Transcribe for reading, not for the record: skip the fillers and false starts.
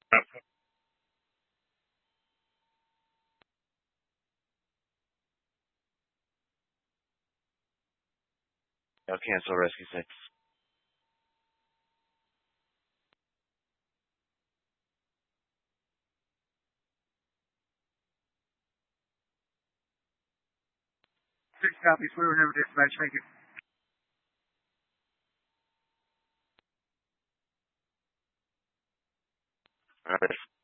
I'll cancel Rescue 6. Six copies. We were never dispatched. Thank you. Alright.